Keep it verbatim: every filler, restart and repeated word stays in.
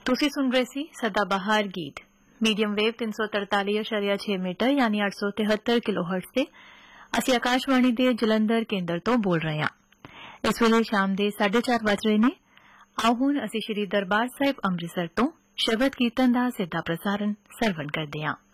ਤੁਸੀਂ ਸੁਣ ਰਹੇ ਸੀ ਸਦਾਬਹਾਰ ਗੀਤ ਮੀਡੀਅਮ ਵੇਵ ਤਿੰਨ ਸੌ ਤਰਤਾਲੀ ਦਸ਼ਮਲਵ ਛੇ ਮੀਟਰ ਯਾਨੀ ਅੱਠ ਸੌ ਤਿਹੱਤਰ ਕਿਲੋਹਰਟਜ਼ ਤੇ ਅਸੀਂ ਆਕਾਸ਼ਵਾਣੀ ਦੇ ਜਲੰਧਰ ਕੇਂਦਰ ਤੋਂ ਬੋਲ ਰਹੇ ਹਾਂ। ਇਸ ਵੇਲੇ ਸ਼ਾਮ ਦੇ ਸਾਢੇ ਚਾਰ ਵੱਜ ਰਹੇ ਨੇ। ਆਓ ਹੁਣ ਅਸੀਂ ਸ਼੍ਰੀ ਦਰਬਾਰ ਸਾਹਿਬ ਅੰਮ੍ਰਿਤਸਰ ਤੋਂ ਸ਼ਬਦ ਕੀਰਤਨ ਦਾ ਸਿੱਧਾ ਪ੍ਰਸਾਰਣ ਸਰਵਣ ਕਰਦੇ ਹਾਂ।